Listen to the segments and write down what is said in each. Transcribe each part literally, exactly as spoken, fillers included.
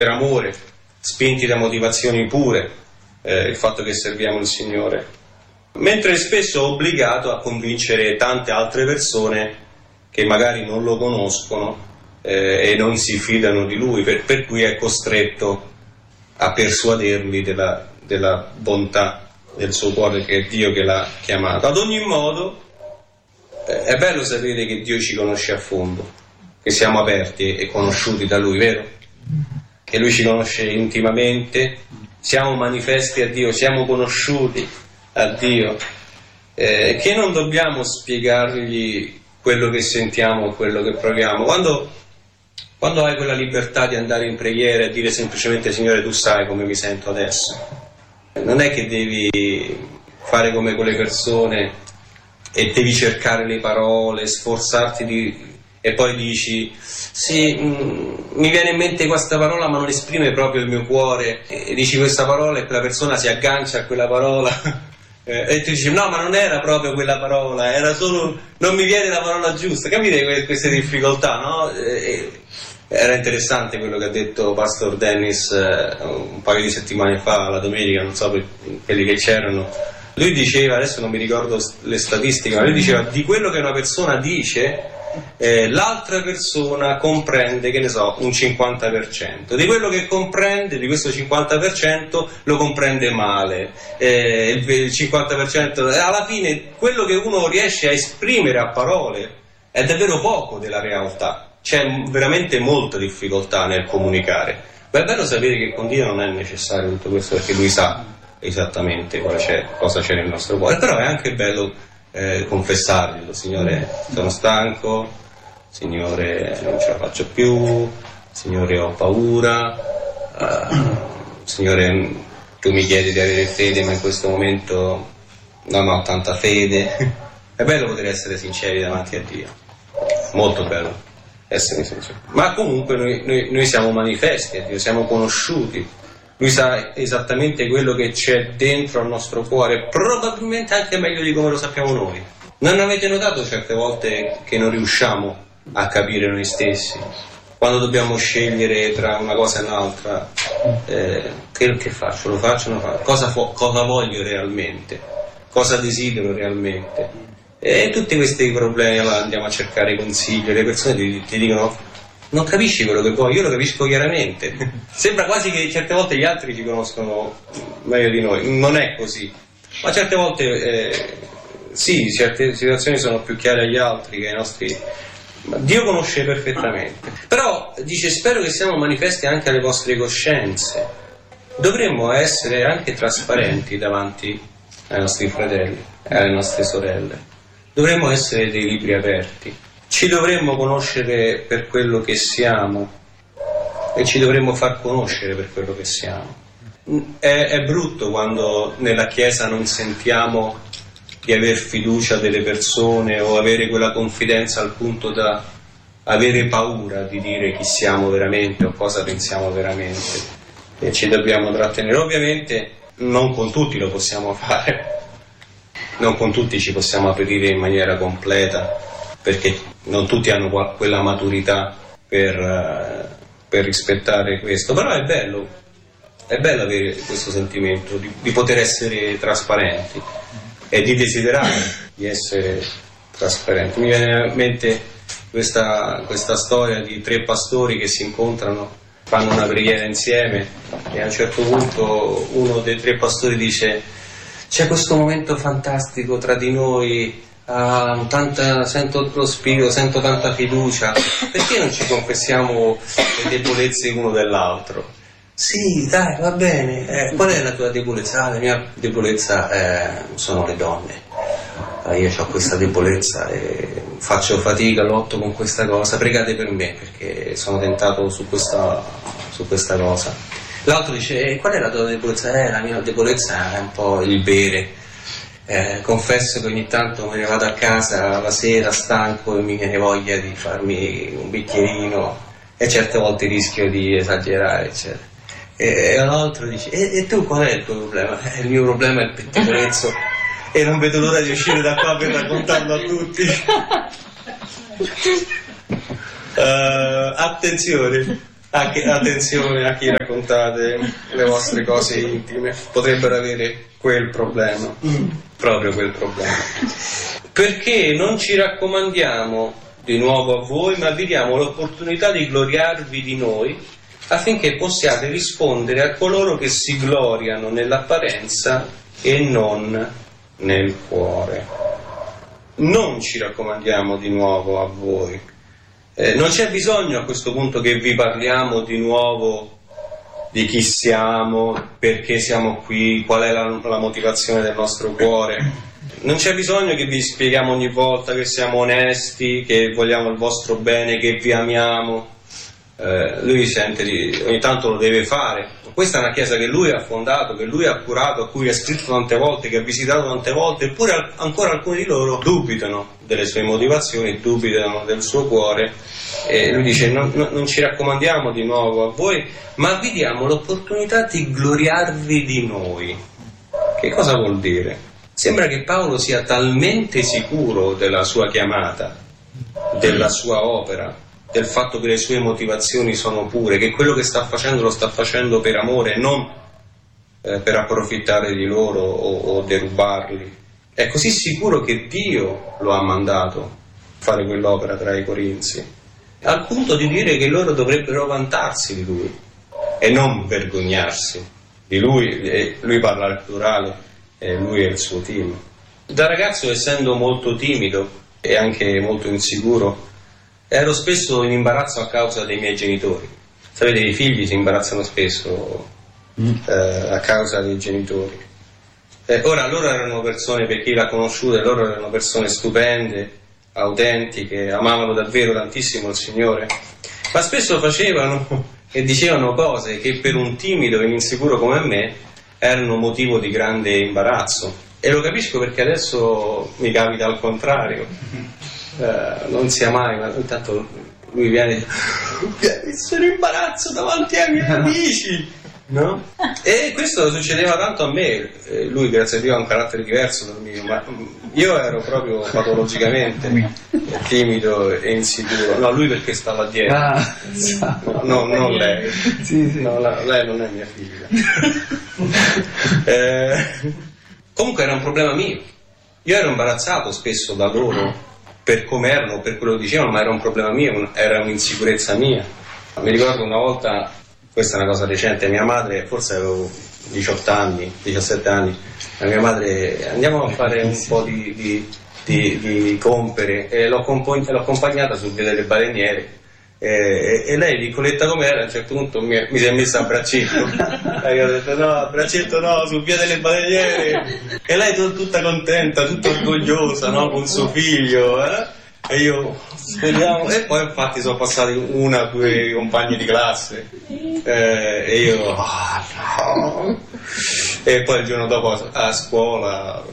per amore, spinti da motivazioni pure, eh, il fatto che serviamo il Signore, mentre spesso obbligato a convincere tante altre persone che magari non lo conoscono eh, e non si fidano di Lui, per, per cui è costretto a persuaderli della, della bontà del suo cuore, che è Dio che l'ha chiamato. Ad ogni modo eh, è bello sapere che Dio ci conosce a fondo, che siamo aperti e conosciuti da Lui, vero? Che Lui ci conosce intimamente, siamo manifesti a Dio, siamo conosciuti a Dio, eh, che non dobbiamo spiegargli quello che sentiamo, quello che proviamo. Quando, quando hai quella libertà di andare in preghiera e dire semplicemente: Signore, tu sai come mi sento adesso, non è che devi fare come quelle persone e devi cercare le parole, sforzarti di... e poi dici: sì, mh, mi viene in mente questa parola ma non esprime proprio il mio cuore, e dici questa parola e quella persona si aggancia a quella parola e tu dici: no, ma non era proprio quella parola, era solo, non mi viene la parola giusta. Capite queste difficoltà, no? E, era interessante quello che ha detto Pastor Dennis eh, un paio di settimane fa, la domenica, non so per quelli che c'erano. Lui diceva, adesso non mi ricordo le statistiche, ma lui diceva: di quello che una persona dice, eh, l'altra persona comprende, che ne so, un cinquanta per cento. Di quello che comprende, di questo cinquanta per cento, lo comprende male. Eh, il, il cinquanta per cento, alla fine, quello che uno riesce a esprimere a parole è davvero poco della realtà. C'è veramente molta difficoltà nel comunicare. Ma è bello sapere che con Dio non è necessario tutto questo, perché Lui sa esattamente quale c'è, cosa c'è nel nostro cuore. Però è anche bello eh, confessarglielo: Signore, sono stanco, Signore, non ce la faccio più, Signore, ho paura, uh, Signore, tu mi chiedi di avere fede, ma in questo momento non ho tanta fede. È bello poter essere sinceri davanti a Dio, molto bello essere sinceri. Ma comunque noi, noi, noi siamo manifesti a Dio, siamo conosciuti. Lui sa esattamente quello che c'è dentro al nostro cuore, probabilmente anche meglio di come lo sappiamo noi. Non avete notato certe volte che non riusciamo a capire noi stessi? Quando dobbiamo scegliere tra una cosa e un'altra, eh, che, che faccio? Lo faccio? Non lo faccio? Cosa, fo- cosa voglio realmente? Cosa desidero realmente? E tutti questi problemi, allora andiamo a cercare consigli, le persone ti, ti dicono: non capisci quello che vuoi, io lo capisco chiaramente. Sembra quasi che certe volte gli altri ci conoscono meglio di noi. Non è così, ma certe volte eh, sì, certe situazioni sono più chiare agli altri che ai nostri. Ma Dio conosce perfettamente. Però dice: spero che siamo manifesti anche alle vostre coscienze. Dovremmo essere anche trasparenti davanti ai nostri fratelli e alle nostre sorelle. Dovremmo essere dei libri aperti. Ci dovremmo conoscere per quello che siamo e ci dovremmo far conoscere per quello che siamo. È, è brutto quando nella Chiesa non sentiamo di aver fiducia delle persone o avere quella confidenza al punto da avere paura di dire chi siamo veramente o cosa pensiamo veramente, e ci dobbiamo trattenere. Ovviamente non con tutti lo possiamo fare, non con tutti ci possiamo aprire in maniera completa, perché non tutti hanno quella maturità per, uh, per rispettare questo. Però è bello, è bello avere questo sentimento di, di poter essere trasparenti e di desiderare di essere trasparenti. Mi viene in mente questa, questa storia di tre pastori che si incontrano, fanno una preghiera insieme e a un certo punto uno dei tre pastori dice: c'è questo momento fantastico tra di noi, ah, tanta, sento lo spirito, sento tanta fiducia, perché non ci confessiamo le debolezze uno dell'altro? Sì, dai, va bene. Eh, qual è la tua debolezza? Ah, la mia debolezza eh, sono le donne. Ah, io ho questa debolezza e faccio fatica, lotto con questa cosa, pregate per me perché sono tentato su questa, su questa cosa. L'altro dice: eh, qual è la tua debolezza? Eh, la mia debolezza è un po' il bere. Eh, confesso che ogni tanto me ne vado a casa la sera stanco e mi viene voglia di farmi un bicchierino e certe volte rischio di esagerare, eccetera. E, e l'altro dice: e, e tu qual è il tuo problema? Eh, il mio problema è il pettegolezzo e non vedo l'ora di uscire da qua per raccontarlo a tutti. uh, attenzione, Anche, attenzione a chi raccontate le vostre cose intime, potrebbero avere quel problema, proprio quel problema. Perché non ci raccomandiamo di nuovo a voi, ma vi diamo l'opportunità di gloriarvi di noi, affinché possiate rispondere a coloro che si gloriano nell'apparenza e non nel cuore. Non ci raccomandiamo di nuovo a voi. Eh, non c'è bisogno a questo punto che vi parliamo di nuovo di chi siamo, perché siamo qui, qual è la, la motivazione del nostro cuore. Non c'è bisogno che vi spieghiamo ogni volta che siamo onesti, che vogliamo il vostro bene, che vi amiamo. Eh, lui sente di, ogni tanto lo deve fare. Questa è una chiesa che lui ha fondato, che lui ha curato, a cui ha scritto tante volte, che ha visitato tante volte, eppure al, ancora alcuni di loro dubitano delle sue motivazioni, dubitano del suo cuore. E lui dice: non, non, non ci raccomandiamo di nuovo a voi, ma vi diamo l'opportunità di gloriarvi di noi. Che cosa vuol dire? Sembra che Paolo sia talmente sicuro della sua chiamata, della sua opera, del fatto che le sue motivazioni sono pure, che quello che sta facendo lo sta facendo per amore, non eh, per approfittare di loro o, o derubarli. È così sicuro che Dio lo ha mandato a fare quell'opera tra i Corinzi, al punto di dire che loro dovrebbero vantarsi di lui e non vergognarsi di lui. E lui parla al plurale, e lui e il suo team. Da ragazzo, essendo molto timido e anche molto insicuro, ero spesso in imbarazzo a causa dei miei genitori. Sapete, i figli si imbarazzano spesso mm. eh, a causa dei genitori. Eh, ora, loro erano persone, per chi l'ha conosciuta, loro erano persone stupende, autentiche, amavano davvero tantissimo il Signore, ma spesso facevano e dicevano cose che per un timido e insicuro come me erano motivo di grande imbarazzo. E lo capisco, perché adesso mi capita al contrario. Uh, non sia mai, ma intanto lui viene e sono in imbarazzo davanti ai miei amici, no? E questo succedeva tanto a me. Lui, grazie a Dio, ha un carattere diverso dal mio, ma io ero proprio patologicamente timido e insicuro. No, lui perché stava dietro. Ah, no, no, non lei. Sì, sì. No, la, lei non è mia figlia. eh, comunque era un problema mio. Io ero imbarazzato spesso da loro per come erano, per quello che dicevano, ma era un problema mio, era un'insicurezza mia. Mi ricordo una volta, questa è una cosa recente, mia madre, forse avevo diciotto anni, diciassette anni, la mia madre: andiamo a fare un po' di, di, di, di compere, e l'ho, compagn- l'ho accompagnata sul Via delle Baleniere, e, e lei, piccoletta com'era, a un certo punto mi, mi si è messa a braccetto e io ho detto: no, a braccetto no, sul Via delle Baleniere. E lei tut- tutta contenta, tutta orgogliosa, no, con suo figlio, eh? E io speriamo. E poi infatti sono passati una o due compagni di classe, eh, e io oh, no. E poi il giorno dopo a scuola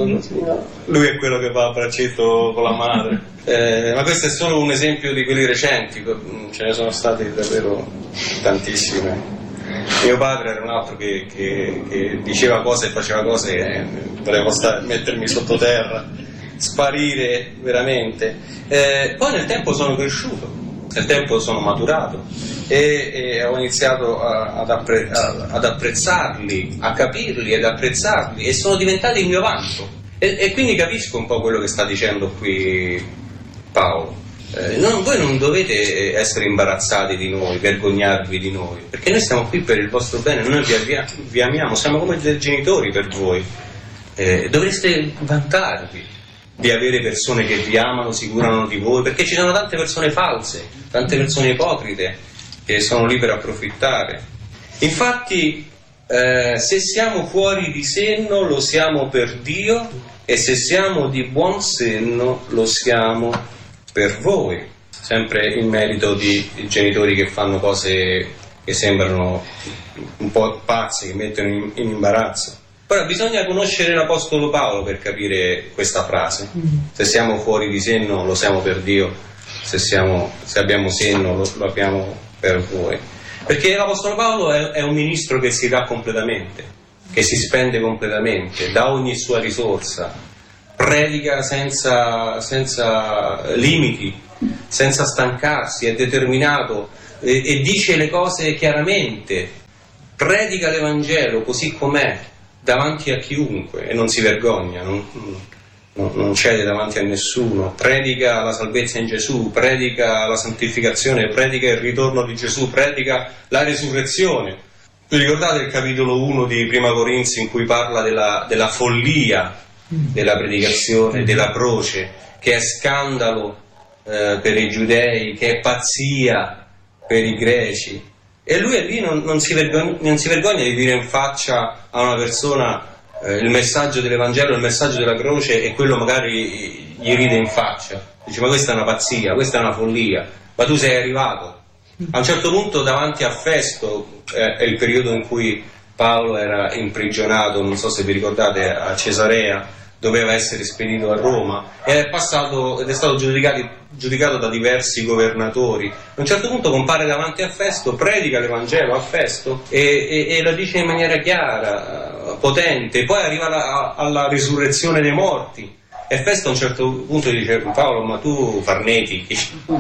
lui è quello che va a braccetto con la madre. Eh, ma questo è solo un esempio di quelli recenti, ce ne sono stati davvero tantissime. Mio padre era un altro che, che, che diceva cose e faceva cose e volevo stare, mettermi sottoterra, sparire veramente. Eh, poi nel tempo sono cresciuto, nel tempo sono maturato e, e ho iniziato a, ad, appre, a, ad apprezzarli, a capirli ed apprezzarli, e sono diventati il mio vanto. E, e quindi capisco un po' quello che sta dicendo qui Paolo. Eh, non, voi non dovete essere imbarazzati di noi, vergognarvi di noi, perché noi stiamo qui per il vostro bene, noi vi, avvia, vi amiamo, siamo come dei genitori per voi. Eh, dovreste vantarvi di avere persone che vi amano, si curano di voi, perché ci sono tante persone false, tante persone ipocrite che sono lì per approfittare. Infatti, eh, se siamo fuori di senno lo siamo per Dio, e se siamo di buon senno lo siamo per voi. Sempre in merito di genitori che fanno cose che sembrano un po' pazze, che mettono in, in imbarazzo. Ora, bisogna conoscere l'Apostolo Paolo per capire questa frase: se siamo fuori di senno lo siamo per Dio, se, siamo, se abbiamo senno lo, lo abbiamo per voi. Perché l'Apostolo Paolo è, è un ministro che si dà completamente, che si spende completamente, dà ogni sua risorsa, predica senza, senza limiti, senza stancarsi, è determinato e, e dice le cose chiaramente, predica l'Evangelo così com'è davanti a chiunque e non si vergogna, non, non, non cede davanti a nessuno, predica la salvezza in Gesù, predica la santificazione, predica il ritorno di Gesù, predica la resurrezione. Vi ricordate il capitolo uno di Prima Corinzi in cui parla della, della follia della predicazione, della croce, che è scandalo eh, per i giudei, che è pazzia per i greci, e lui è lì, non, non, si vergogna, non si vergogna di dire in faccia a una persona eh, il messaggio dell'Evangelo, il messaggio della croce, e quello magari gli ride in faccia, dice: ma questa è una pazzia, questa è una follia, ma tu sei arrivato. A un certo punto davanti a Festo, eh, è il periodo in cui Paolo era imprigionato, non so se vi ricordate, a Cesarea, doveva essere spedito a Roma, ed è passato ed è stato giudicato, giudicato da diversi governatori. A un certo punto compare davanti a Festo, predica l'Evangelo a Festo e, e, e lo dice in maniera chiara, potente, poi arriva la, alla risurrezione dei morti, e Festo a un certo punto dice: Paolo, ma tu farnetichi,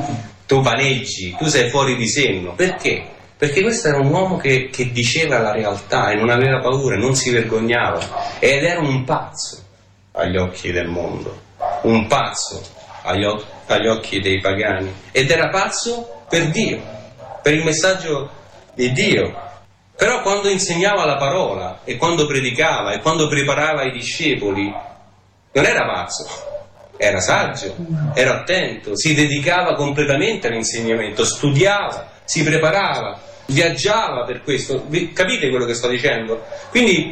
tu vaneggi, tu sei fuori di senno. Perché? Perché questo era un uomo che, che diceva la realtà e non aveva paura, non si vergognava, ed era un pazzo agli occhi del mondo, un pazzo agli, o- agli occhi dei pagani, ed era pazzo per Dio, per il messaggio di Dio. Però quando insegnava la parola e quando predicava e quando preparava i discepoli, non era pazzo, era saggio, era attento, si dedicava completamente all'insegnamento, studiava, si preparava, viaggiava per questo. Capite quello che sto dicendo? Quindi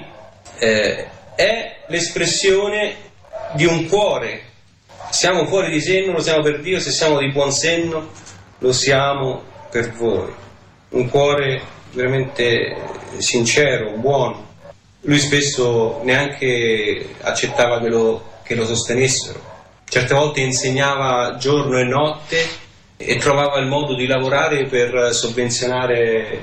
eh, è l'espressione di un cuore. Siamo fuori di senno, lo siamo per Dio; se siamo di buon senno, lo siamo per voi. Un cuore veramente sincero, buono. Lui spesso neanche accettava che lo, che lo sostenessero. Certe volte insegnava giorno e notte e trovava il modo di lavorare per sovvenzionare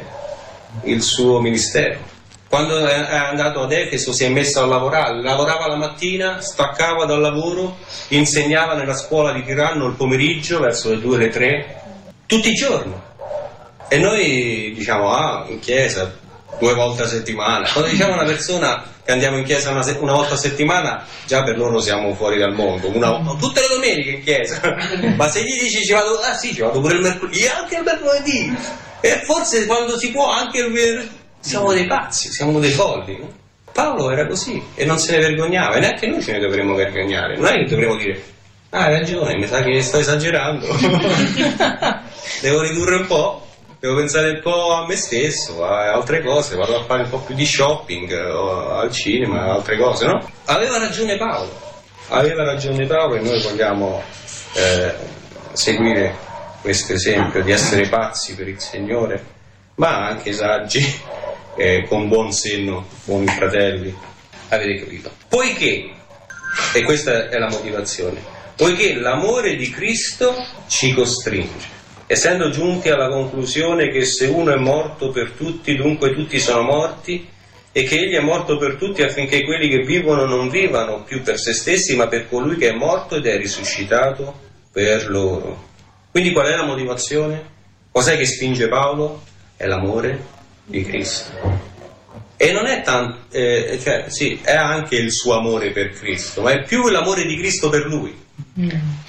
il suo ministero. Quando è andato ad Efeso si è messo a lavorare, lavorava la mattina, staccava dal lavoro, insegnava nella scuola di Tiranno il pomeriggio verso le due o le tre, tutti i giorni. E noi diciamo: ah, in chiesa due volte a settimana. Quando diciamo a una persona che andiamo in chiesa una, se- una volta a settimana, già per loro siamo fuori dal mondo. Una, tutte le domeniche in chiesa. Ma se gli dici: ci vado, ah sì, ci vado pure il mercoledì, anche il mercoledì, e forse quando si può anche il venerdì. Siamo dei pazzi, siamo dei folli, no? Paolo era così e non se ne vergognava, e neanche noi ce ne dovremmo vergognare. Non è che dovremmo dire: ah, hai ragione, mi sa che sto esagerando, devo ridurre un po', devo pensare un po' a me stesso, a altre cose, vado a fare un po' più di shopping, o al cinema, altre cose, no? Aveva ragione Paolo, aveva ragione Paolo, e noi vogliamo eh, seguire questo esempio di essere pazzi per il Signore, ma anche saggi, eh, con buon senno, buoni fratelli. Avete capito? Poiché, e questa è la motivazione, poiché l'amore di Cristo ci costringe, essendo giunti alla conclusione che se uno è morto per tutti, dunque tutti sono morti, e che egli è morto per tutti affinché quelli che vivono non vivano più per se stessi, ma per colui che è morto ed è risuscitato per loro. Quindi qual è la motivazione? Cos'è che spinge Paolo? È l'amore di Cristo. E non è tanto, eh, cioè sì, è anche il suo amore per Cristo, ma è più l'amore di Cristo per lui. Mm.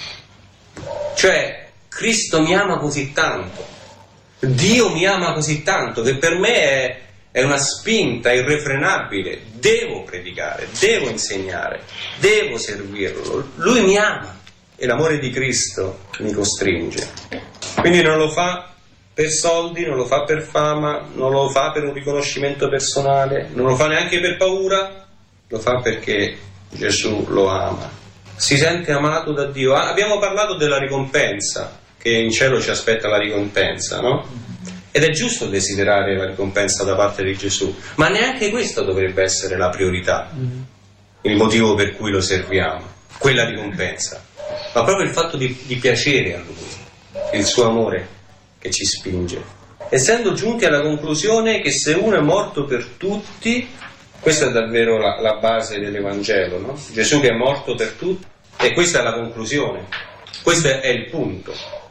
Cioè, Cristo mi ama così tanto, Dio mi ama così tanto, che per me è, è una spinta irrefrenabile. Devo predicare, devo insegnare, devo servirlo. Lui mi ama e l'amore di Cristo mi costringe. Quindi non lo fa per soldi, non lo fa per fama, non lo fa per un riconoscimento personale, non lo fa neanche per paura, lo fa perché Gesù lo ama. Si sente amato da Dio. Ah, abbiamo parlato della ricompensa, che in cielo ci aspetta la ricompensa, no? Ed è giusto desiderare la ricompensa da parte di Gesù, ma neanche questo dovrebbe essere la priorità, il motivo per cui lo serviamo, quella ricompensa, ma proprio il fatto di, di piacere a Lui, il suo amore che ci spinge. Essendo giunti alla conclusione che se uno è morto per tutti, questa è davvero la, la base dell'Evangelo, no? Gesù che è morto per tutti, e questa è la conclusione, questo è il punto.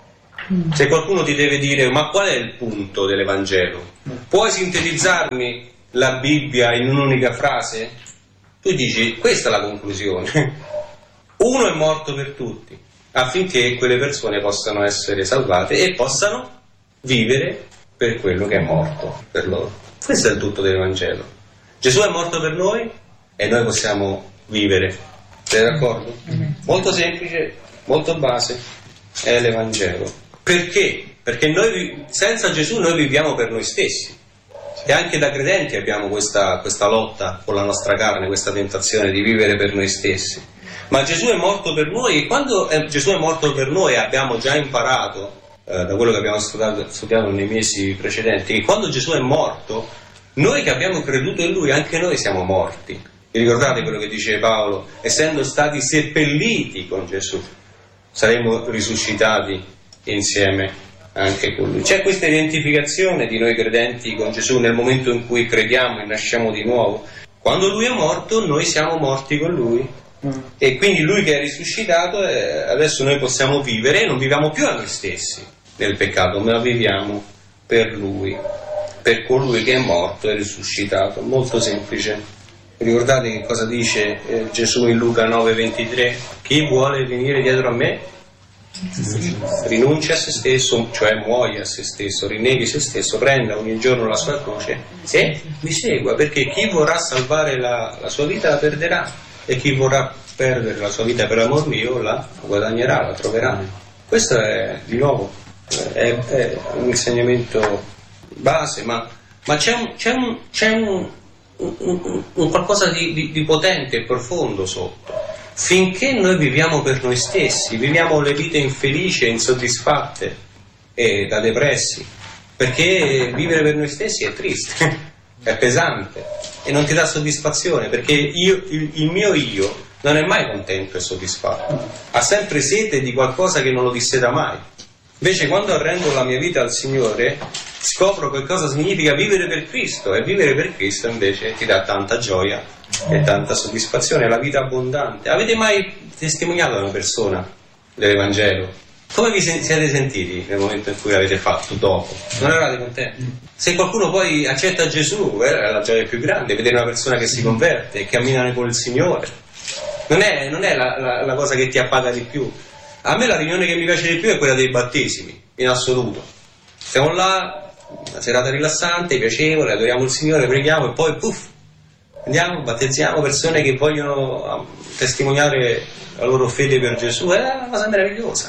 Se qualcuno ti deve dire ma qual è il punto dell'Evangelo? Puoi sintetizzarmi la Bibbia in un'unica frase? Tu dici questa è la conclusione. Uno è morto per tutti, affinché quelle persone possano essere salvate e possano vivere per quello che è morto per loro. Questo è il tutto dell'Evangelo. Gesù è morto per noi e noi possiamo vivere. Siete d'accordo? Molto semplice, molto base, è l'Evangelo. Perché? Perché noi senza Gesù noi viviamo per noi stessi. E anche da credenti abbiamo questa, questa lotta con la nostra carne, questa tentazione di vivere per noi stessi. Ma Gesù è morto per noi e quando è, Gesù è morto per noi abbiamo già imparato, eh, da quello che abbiamo studiato, studiato nei mesi precedenti, che quando Gesù è morto, noi che abbiamo creduto in Lui, anche noi siamo morti. Vi ricordate quello che dice Paolo? Essendo stati seppelliti con Gesù, saremo risuscitati insieme anche con Lui. C'è questa identificazione di noi credenti con Gesù nel momento in cui crediamo e nasciamo di nuovo. Quando Lui è morto, noi siamo morti con Lui. E quindi Lui che è risuscitato, eh, adesso noi possiamo vivere e non viviamo più a noi stessi nel peccato, ma viviamo per Lui, per colui che è morto e risuscitato. Molto semplice. Ricordate che cosa dice eh, Gesù in Luca nove ventitré? Chi vuole venire dietro a me rinunci a se stesso, cioè muoia a se stesso, rinneghi se stesso, prenda ogni giorno la sua croce e mi segua, perché chi vorrà salvare la, la sua vita la perderà. E chi vorrà perdere la sua vita per amor mio la guadagnerà, la troverà. Questo è, di nuovo, è, è un insegnamento base, ma, ma c'è, un, c'è, un, c'è un, un, un, un qualcosa di, di, di potente e profondo sotto. Finché noi viviamo per noi stessi, viviamo le vite infelici e insoddisfatte e da depressi, perché vivere per noi stessi è triste. È pesante e non ti dà soddisfazione, perché io, il, il mio io non è mai contento e soddisfatto, ha sempre sete di qualcosa che non lo disseta mai. Invece quando arrendo la mia vita al Signore scopro che cosa significa vivere per Cristo, e vivere per Cristo invece ti dà tanta gioia e tanta soddisfazione, la vita abbondante. Avete mai testimoniato a una persona dell'Evangelo? Come vi siete sentiti nel momento in cui l'avete fatto dopo? Non eravate contenti? Se qualcuno poi accetta Gesù, eh, è la gioia più grande, vedere una persona che si converte e cammina con il Signore. Non è, non è la, la, la cosa che ti appaga di più. A me la riunione che mi piace di più è quella dei battesimi, in assoluto. Siamo là, una serata rilassante, piacevole, adoriamo il Signore, preghiamo e poi puff, andiamo, battezziamo persone che vogliono testimoniare la loro fede per Gesù. È una cosa meravigliosa.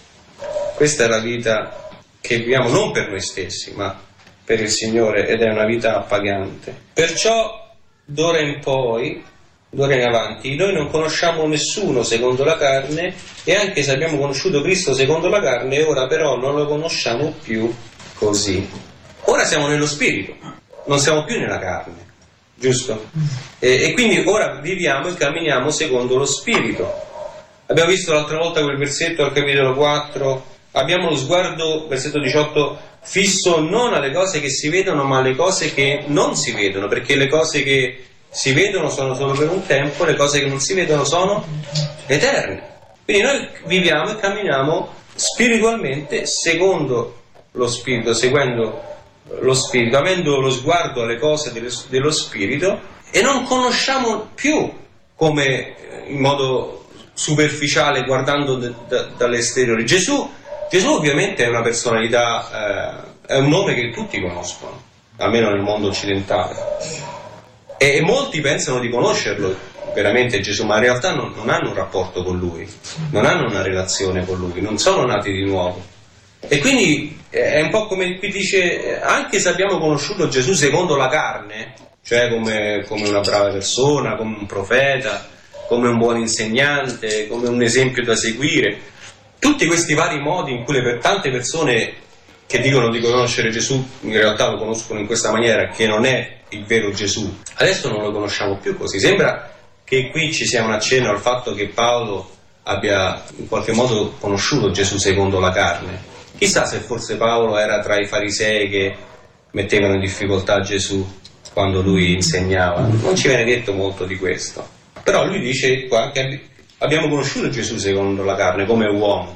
Questa è la vita che viviamo non per noi stessi, ma per il Signore, ed è una vita appagante. Perciò, d'ora in poi, d'ora in avanti, noi non conosciamo nessuno secondo la carne, e anche se abbiamo conosciuto Cristo secondo la carne, ora però non lo conosciamo più così. Ora siamo nello Spirito, non siamo più nella carne, giusto? E, e quindi ora viviamo e camminiamo secondo lo Spirito. Abbiamo visto l'altra volta quel versetto al capitolo quattro, abbiamo lo sguardo, versetto diciotto, fisso non alle cose che si vedono ma alle cose che non si vedono, perché le cose che si vedono sono solo per un tempo, le cose che non si vedono sono eterne. Quindi noi viviamo e camminiamo spiritualmente secondo lo Spirito, seguendo lo Spirito, avendo lo sguardo alle cose dello Spirito, e non conosciamo più come in modo superficiale guardando d- d- dall'esteriore. Gesù Gesù ovviamente è una personalità, eh, è un nome che tutti conoscono, almeno nel mondo occidentale, e, e molti pensano di conoscerlo veramente Gesù, ma in realtà non, non hanno un rapporto con Lui, non hanno una relazione con Lui, non sono nati di nuovo. E quindi è un po' come qui dice, anche se abbiamo conosciuto Gesù secondo la carne, cioè come, come una brava persona, come un profeta, come un buon insegnante, come un esempio da seguire, tutti questi vari modi in cui le, per tante persone che dicono di conoscere Gesù in realtà lo conoscono in questa maniera, che non è il vero Gesù, adesso non lo conosciamo più così. Sembra che qui ci sia un accenno al fatto che Paolo abbia in qualche modo conosciuto Gesù secondo la carne. Chissà se forse Paolo era tra i farisei che mettevano in difficoltà Gesù quando lui insegnava. Non ci viene detto molto di questo, però lui dice qua che abbiamo conosciuto Gesù secondo la carne come uomo,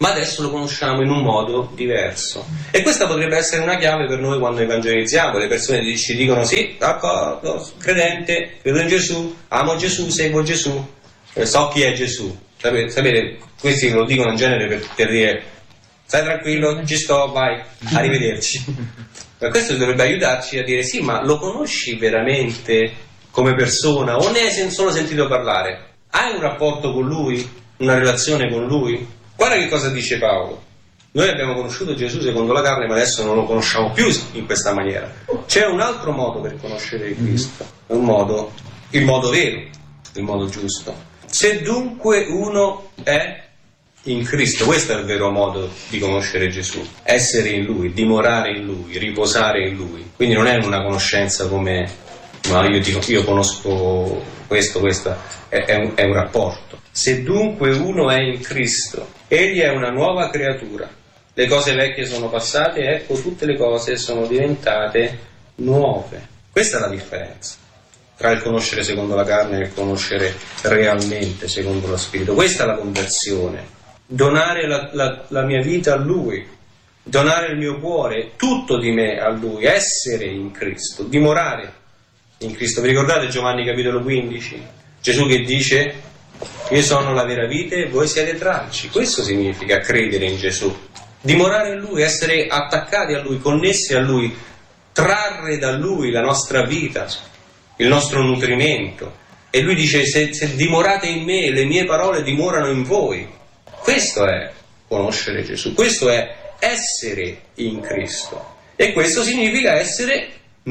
ma adesso lo conosciamo in un modo diverso. E questa potrebbe essere una chiave per noi quando evangelizziamo. Le persone ci dicono: sì, d'accordo, credente, credo in Gesù, amo Gesù, seguo Gesù, eh, so chi è Gesù. Sapete, sapete, questi lo dicono in genere per, per dire: stai tranquillo, ci sto, vai, arrivederci. Ma questo dovrebbe aiutarci a dire: sì, ma lo conosci veramente come persona o ne hai solo sentito parlare? Hai un rapporto con lui? Una relazione con lui? Guarda che cosa dice Paolo: noi abbiamo conosciuto Gesù secondo la carne, ma adesso non lo conosciamo più in questa maniera. C'è un altro modo per conoscere Cristo, un modo, il modo vero, il modo giusto. Se dunque uno è in Cristo, questo è il vero modo di conoscere Gesù: essere in Lui, dimorare in Lui, riposare in Lui. Quindi non è una conoscenza come: ma io dico, io conosco questo, questo, è, è, un, è un rapporto. Se dunque uno è in Cristo, egli è una nuova creatura. Le cose vecchie sono passate, ecco tutte le cose sono diventate nuove. Questa è la differenza tra il conoscere secondo la carne e il conoscere realmente secondo lo Spirito. Questa è la conversione: donare la, la, la mia vita a Lui, donare il mio cuore, tutto di me a Lui, essere in Cristo, dimorare in Cristo. Vi ricordate Giovanni capitolo quindici? Gesù che dice: io sono la vera vite e voi siete tralci. Questo significa credere in Gesù, dimorare in Lui, essere attaccati a Lui, connessi a Lui, trarre da Lui la nostra vita, il nostro nutrimento. E Lui dice: se, se dimorate in me, le mie parole dimorano in voi. Questo è conoscere Gesù, questo è essere in Cristo. E questo significa essere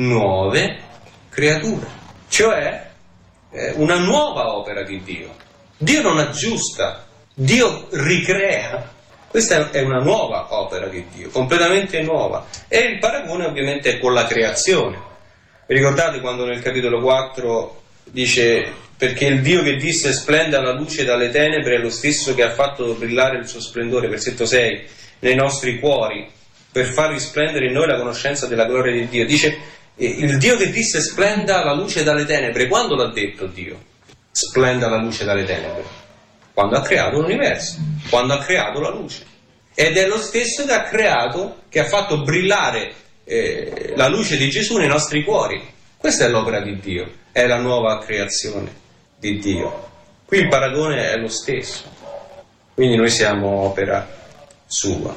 nuove creature, cioè eh, una nuova opera di Dio. Dio non aggiusta, Dio ricrea. Questa è una nuova opera di Dio, completamente nuova. E il paragone ovviamente è con la creazione. Vi ricordate quando nel capitolo quattro dice: perché il Dio che disse splenda la luce dalle tenebre è lo stesso che ha fatto brillare il suo splendore, versetto sei, nei nostri cuori, per far risplendere in noi la conoscenza della gloria di Dio. Dice: il Dio che disse splenda la luce dalle tenebre, quando l'ha detto Dio? Splenda la luce dalle tenebre? Quando ha creato l'universo, quando ha creato la luce. Ed è lo stesso che ha creato, che ha fatto brillare eh, la luce di Gesù nei nostri cuori. Questa è l'opera di Dio, è la nuova creazione di Dio. Qui il paragone è lo stesso, quindi noi siamo opera sua.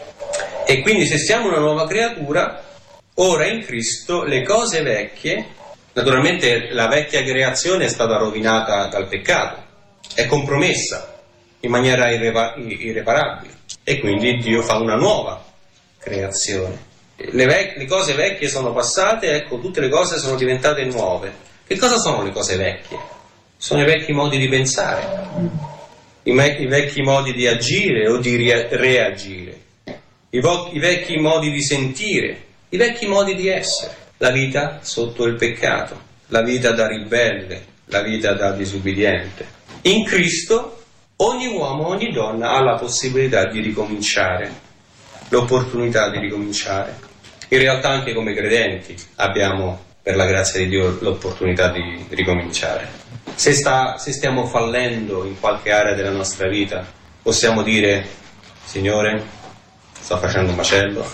E quindi se siamo una nuova creatura, ora in Cristo le cose vecchie, naturalmente la vecchia creazione è stata rovinata dal peccato, è compromessa in maniera irrepa- irreparabile, e quindi Dio fa una nuova creazione. Le, vec- le cose vecchie sono passate, ecco tutte le cose sono diventate nuove. Che cosa sono le cose vecchie? Sono i vecchi modi di pensare, i, me- i vecchi modi di agire o di rea- reagire, i, vo- i vecchi modi di sentire, i vecchi modi di essere, la vita sotto il peccato, la vita da ribelle, la vita da disubbidiente. In Cristo ogni uomo, ogni donna ha la possibilità di ricominciare, l'opportunità di ricominciare. In realtà anche come credenti abbiamo, per la grazia di Dio, l'opportunità di ricominciare. Se, sta, se stiamo fallendo in qualche area della nostra vita, possiamo dire: Signore, sto facendo un macello,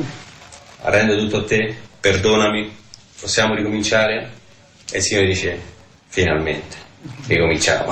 arrendo tutto a te, perdonami, possiamo ricominciare? E il Signore dice: finalmente, ricominciamo.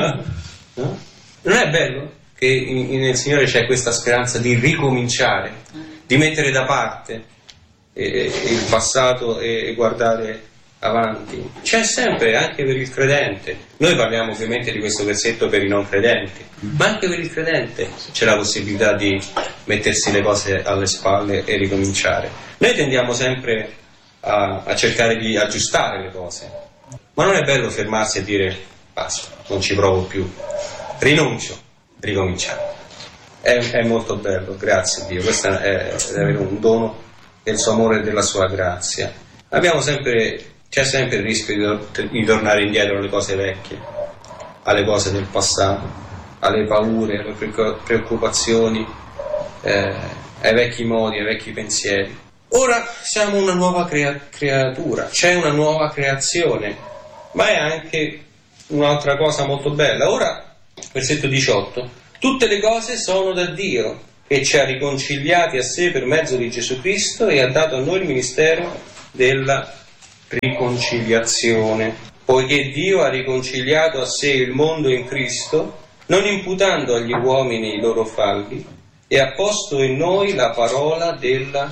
No? Non è bello che in, in, nel Signore c'è questa speranza di ricominciare, di mettere da parte eh, il passato e, e guardare avanti? C'è sempre, anche per il credente. Noi parliamo ovviamente di questo versetto per i non credenti, ma anche per il credente c'è la possibilità di mettersi le cose alle spalle e ricominciare. Noi tendiamo sempre a, a cercare di aggiustare le cose, ma non è bello fermarsi e dire: basta, non ci provo più, rinuncio, ricominciamo. È, è molto bello, grazie a Dio. Questo è, è un dono del suo amore e della sua grazia. Abbiamo sempre, c'è sempre il rischio di, di tornare indietro alle cose vecchie, alle cose del passato, alle paure, alle preoccupazioni, eh, ai vecchi modi, ai vecchi pensieri. Ora siamo una nuova crea- creatura, c'è una nuova creazione, ma è anche un'altra cosa molto bella. Ora, versetto diciotto, Tutte le cose sono da Dio, che ci ha riconciliati a sé per mezzo di Gesù Cristo e ha dato a noi il ministero della riconciliazione. Poiché Dio ha riconciliato a sé il mondo in Cristo, non imputando agli uomini i loro falli, e ha posto in noi la parola della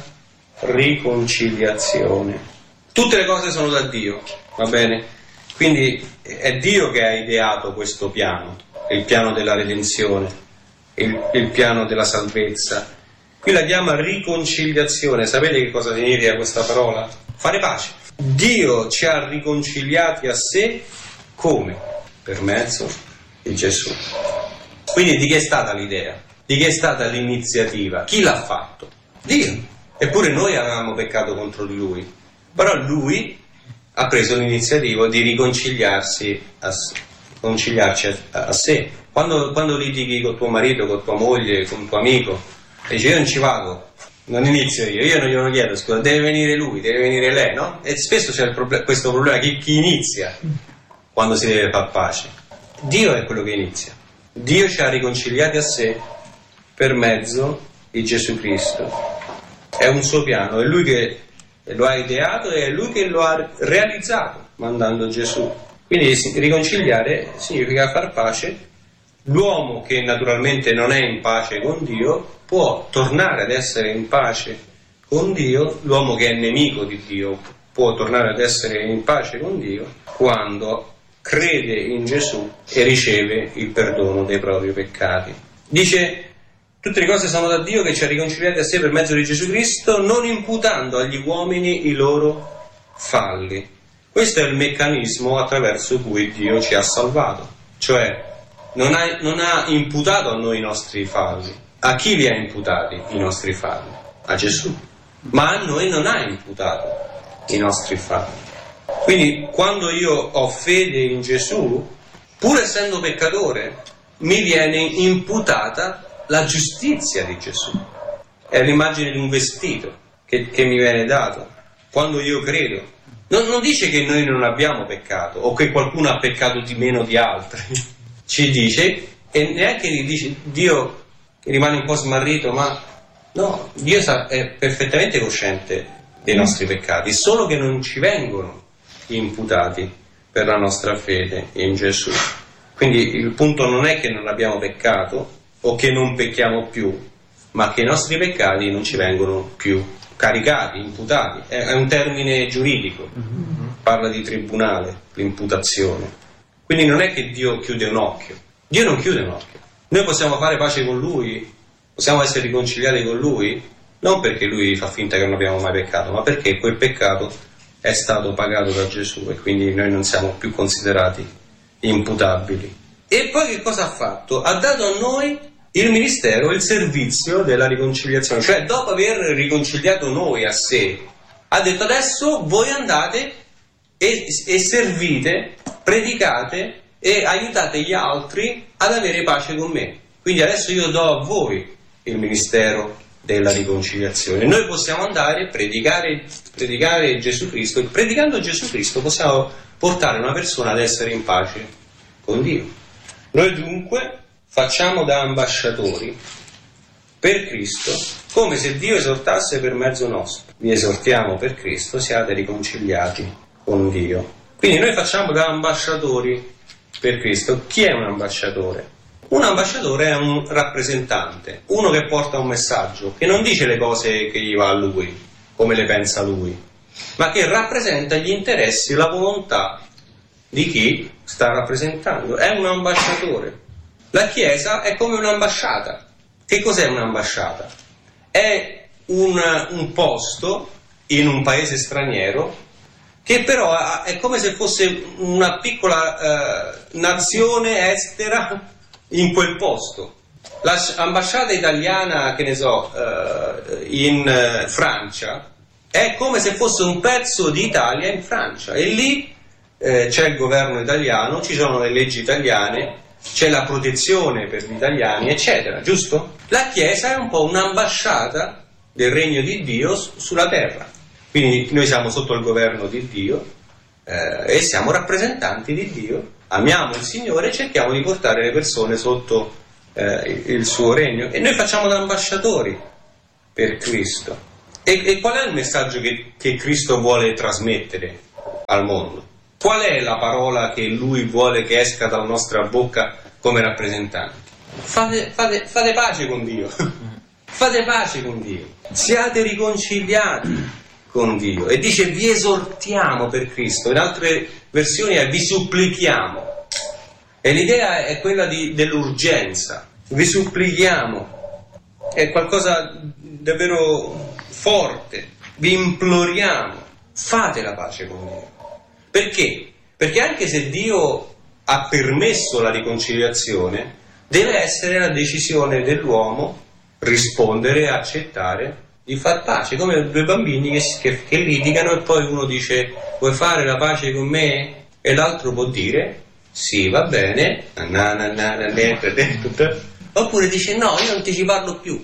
riconciliazione. Tutte le cose sono da Dio, va bene? Quindi è Dio che ha ideato questo piano, il piano della redenzione, il, il piano della salvezza. Qui la chiama riconciliazione. Sapete che cosa significa questa parola? Fare pace. Dio ci ha riconciliati a sé come? Per mezzo di Gesù. Quindi di chi è stata l'idea? Di chi è stata l'iniziativa? Chi l'ha fatto? Dio. Eppure noi avevamo peccato contro di Lui. Però Lui ha preso l'iniziativa di riconciliarsi a, riconciliarci a, a sé. Quando, quando litighi con tuo marito, con tua moglie, con tuo amico, e dici io non ci vado, non inizio io, io non glielo chiedo, scusa, deve venire lui, deve venire lei, no? E spesso c'è il proble- questo problema, chi, chi inizia quando si deve far pace? Dio è quello che inizia. Dio ci ha riconciliati a sé per mezzo di Gesù Cristo. È un suo piano, è Lui che lo ha ideato e è Lui che lo ha realizzato mandando Gesù. Quindi riconciliare significa far pace. L'uomo che naturalmente non è in pace con Dio può tornare ad essere in pace con Dio. L'uomo che è nemico di Dio può tornare ad essere in pace con Dio quando crede in Gesù e riceve il perdono dei propri peccati. Dice: tutte le cose sono da Dio che ci ha riconciliati a sé per mezzo di Gesù Cristo, non imputando agli uomini i loro falli. Questo è il meccanismo attraverso cui Dio ci ha salvato, cioè non ha, non ha imputato a noi i nostri falli. A chi li ha imputati i nostri falli? A Gesù. Ma a noi non ha imputato i nostri falli. Quindi quando io ho fede in Gesù, pur essendo peccatore, mi viene imputata la giustizia di Gesù. È l'immagine di un vestito che, che mi viene dato quando io credo. Non, non dice che noi non abbiamo peccato o che qualcuno ha peccato di meno di altri. Ci dice, e neanche dice Dio rimane un po' smarrito, ma no, Dio è perfettamente cosciente dei nostri peccati, solo che non ci vengono imputati per la nostra fede in Gesù. Quindi il punto non è che non abbiamo peccato o che non pecchiamo più, ma che i nostri peccati non ci vengono più caricati, imputati. È un termine giuridico, parla di tribunale, l'imputazione. Quindi non è che Dio chiude un occhio. Dio non chiude un occhio. Noi possiamo fare pace con Lui, possiamo essere riconciliati con Lui, non perché Lui fa finta che non abbiamo mai peccato, ma perché quel peccato è stato pagato da Gesù e quindi noi non siamo più considerati imputabili. E poi che cosa ha fatto? Ha dato a noi il ministero, il servizio della riconciliazione. Cioè, dopo aver riconciliato noi a sé, ha detto: adesso voi andate e, e servite, predicate e aiutate gli altri ad avere pace con me. Quindi adesso io do a voi il ministero della riconciliazione. Noi possiamo andare a predicare, predicare Gesù Cristo, e predicando Gesù Cristo possiamo portare una persona ad essere in pace con Dio. Noi dunque facciamo da ambasciatori per Cristo, come se Dio esortasse per mezzo nostro. Vi esortiamo per Cristo, siate riconciliati con Dio. Quindi noi facciamo da ambasciatori per Cristo. Chi è un ambasciatore? Un ambasciatore è un rappresentante, uno che porta un messaggio, che non dice le cose che gli va a lui, come le pensa lui, ma che rappresenta gli interessi, la volontà di chi sta rappresentando. È un ambasciatore. La Chiesa è come un'ambasciata. Che cos'è un'ambasciata? È un, un posto in un paese straniero che però è come se fosse una piccola eh, nazione estera in quel posto. L'ambasciata italiana, che ne so, eh, in eh, Francia, è come se fosse un pezzo di Italia in Francia, e lì eh, c'è il governo italiano, ci sono le leggi italiane, c'è la protezione per gli italiani, eccetera, giusto? La Chiesa è un po' un'ambasciata del regno di Dio sulla terra. Quindi noi siamo sotto il governo di Dio eh, e siamo rappresentanti di Dio, amiamo il Signore e cerchiamo di portare le persone sotto eh, il suo regno, e noi facciamo da ambasciatori per Cristo. E, e qual è il messaggio che, che Cristo vuole trasmettere al mondo? Qual è la parola che Lui vuole che esca dalla nostra bocca come rappresentanti? Fate, fate, fate pace con Dio. Fate pace con Dio. Siate riconciliati con Dio. E dice vi esortiamo per Cristo. In altre versioni è vi supplichiamo. E l'idea è quella di, dell'urgenza. Vi supplichiamo. È qualcosa davvero forte. Vi imploriamo. Fate la pace con Dio. Perché? Perché anche se Dio ha permesso la riconciliazione, deve essere la decisione dell'uomo rispondere, accettare di far pace, come due bambini che, che, che litigano e poi uno dice vuoi fare la pace con me? E l'altro può dire sì, va bene, na, na, na, na, na, oppure dice no, io non ti ci parlo più.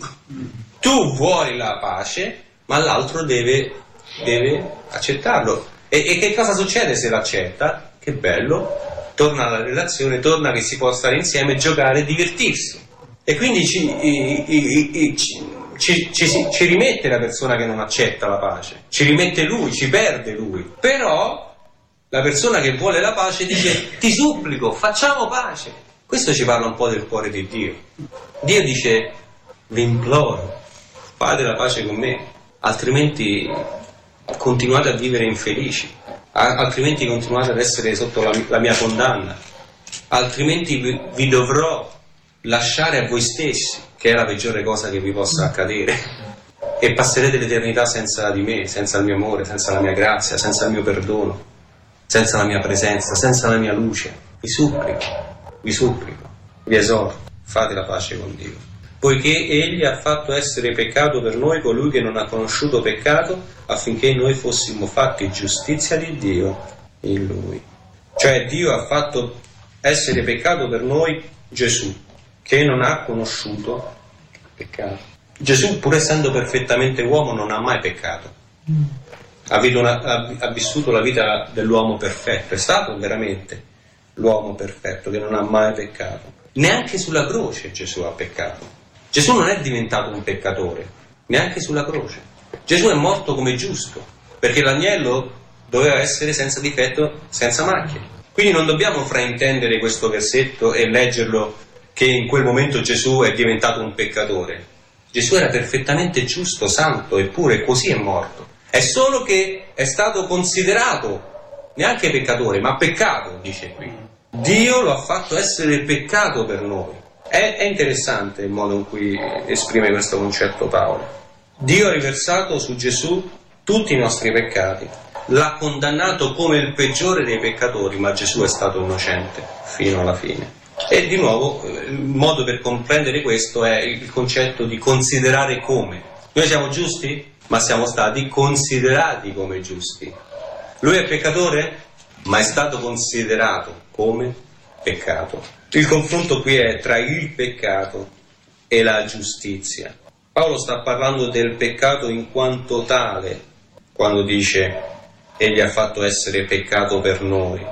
Tu vuoi la pace, ma l'altro deve, deve accettarlo. E, e che cosa succede se l'accetta? Che bello, torna alla relazione, torna che si può stare insieme, giocare e divertirsi. E quindi ci, i, i, i, ci, ci, ci, ci rimette la persona che non accetta la pace, ci rimette lui, ci perde lui. Però la persona che vuole la pace dice ti supplico, facciamo pace. Questo ci parla un po' del cuore di Dio. Dio dice vi imploro, fate la pace con me, altrimenti continuate a vivere infelici, altrimenti continuate ad essere sotto la, la mia condanna, altrimenti vi, vi dovrò lasciare a voi stessi, che è la peggiore cosa che vi possa accadere, e passerete l'eternità senza di me, senza il mio amore, senza la mia grazia, senza il mio perdono, senza la mia presenza, senza la mia luce. Vi supplico, vi supplico, vi esorto, fate la pace con Dio. Poiché Egli ha fatto essere peccato per noi colui che non ha conosciuto peccato, affinché noi fossimo fatti giustizia di Dio in Lui. Cioè Dio ha fatto essere peccato per noi Gesù, che non ha conosciuto peccato. Gesù, pur essendo perfettamente uomo, non ha mai peccato. Ha, una, ha, ha vissuto la vita dell'uomo perfetto, è stato veramente l'uomo perfetto che non ha mai peccato. Neanche sulla croce Gesù ha peccato. Gesù non è diventato un peccatore, neanche sulla croce. Gesù è morto come giusto, perché l'agnello doveva essere senza difetto, senza macchia. Quindi non dobbiamo fraintendere questo versetto e leggerlo che in quel momento Gesù è diventato un peccatore. Gesù era perfettamente giusto, santo, eppure così è morto. È solo che è stato considerato neanche peccatore, ma peccato, dice qui. Dio lo ha fatto essere peccato per noi. È, è interessante il modo in cui esprime questo concetto Paolo. Dio ha riversato su Gesù tutti i nostri peccati, l'ha condannato come il peggiore dei peccatori, ma Gesù è stato innocente fino alla fine. E di nuovo il modo per comprendere questo è il concetto di considerare come. Noi siamo giusti, ma siamo stati considerati come giusti. Lui è peccatore, ma è stato considerato come peccato. Il confronto qui è tra il peccato e la giustizia. Paolo sta parlando del peccato in quanto tale quando dice egli ha fatto essere peccato per noi,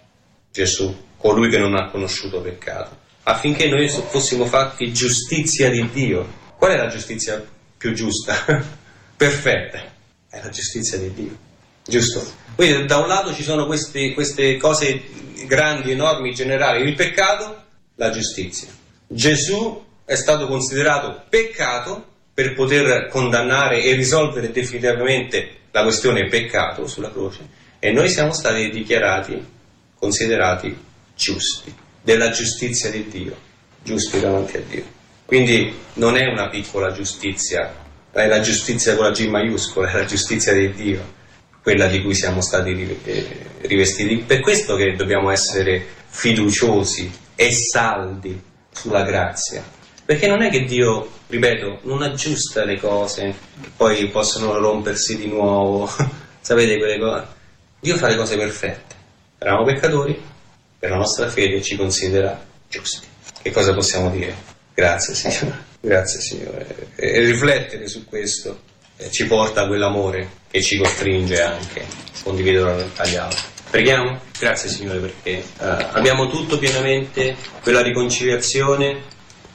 Gesù, colui che non ha conosciuto peccato, affinché noi fossimo fatti giustizia di Dio. Qual è la giustizia più giusta? Perfetta. È la giustizia di Dio, giusto? Quindi da un lato ci sono queste, queste cose grandi, enormi, generali, il peccato, la giustizia. Gesù è stato considerato peccato per poter condannare e risolvere definitivamente la questione peccato sulla croce, e noi siamo stati dichiarati, considerati giusti, della giustizia di Dio, giusti davanti a Dio. Quindi non è una piccola giustizia, è la giustizia con la G maiuscola, è la giustizia di Dio, quella di cui siamo stati rivestiti. Per questo che dobbiamo essere fiduciosi e saldi sulla grazia, perché non è che Dio, ripeto, non aggiusta le cose che poi possono rompersi di nuovo. Sapete quelle cose? Dio fa le cose perfette. Eravamo peccatori, per la nostra fede ci considera giusti. Che cosa possiamo dire? Grazie Signore, grazie Signore. E riflettere su questo ci porta a quell'amore che ci costringe anche a condividerlo agli altri. Preghiamo? Grazie Signore perché uh, abbiamo tutto pienamente, quella riconciliazione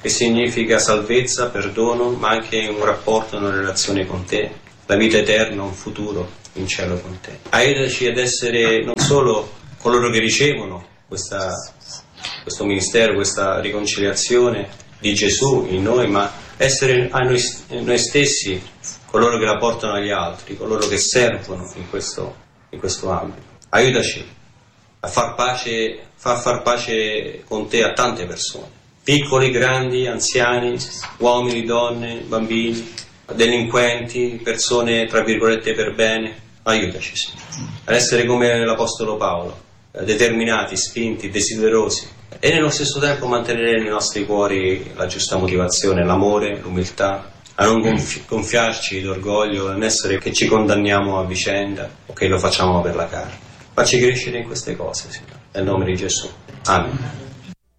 che significa salvezza, perdono, ma anche un rapporto, una relazione con te, la vita eterna, un futuro in cielo con te. Aiutaci ad essere non solo coloro che ricevono questa, questo ministero, questa riconciliazione di Gesù in noi, ma essere a noi, noi stessi coloro che la portano agli altri, coloro che servono in questo, in questo ambito. Aiutaci a far pace, far far pace con te a tante persone, piccoli, grandi, anziani, uomini, donne, bambini, delinquenti, persone tra virgolette per bene. Aiutaci, Signore, ad essere come l'Apostolo Paolo, determinati, spinti, desiderosi, e nello stesso tempo mantenere nei nostri cuori la giusta motivazione, l'amore, l'umiltà, a non gonfi- gonfiarci d'orgoglio, a non essere che ci condanniamo a vicenda o che lo facciamo per la carne. Facci crescere in queste cose, Signore, nel nome di Gesù. Amen.